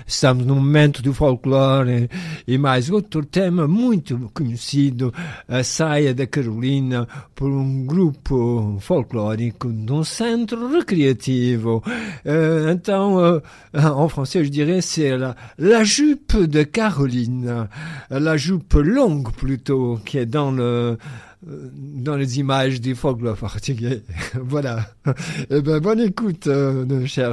estamos num momento do folclore e mais outro tema muito conhecido, a saia da Carolina, por um grupo folclórico de um centro recreativo. Então, en français, je dirais, c'est la jupe de Caroline, la jupe longue plutôt, qui est dans les images du folklore portugais. Voilà. Eh ben, bonne écoute, cher